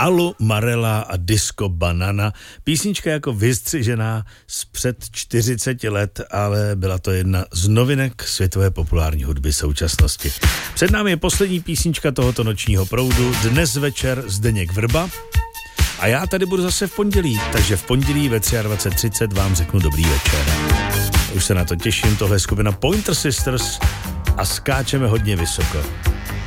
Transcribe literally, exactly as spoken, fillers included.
Alu Marella a Disco Banana. Písnička jako vystřižená z před čtyřiceti let, ale byla to jedna z novinek světové populární hudby současnosti. Před námi je poslední písnička tohoto nočního proudu. Dnes večer Zdeněk Vrba. A já tady budu zase v pondělí, takže v pondělí ve dvacet tři třicet vám řeknu dobrý večer. Už se na to těším, tohle je skupina Pointer Sisters a skáčeme hodně vysoko.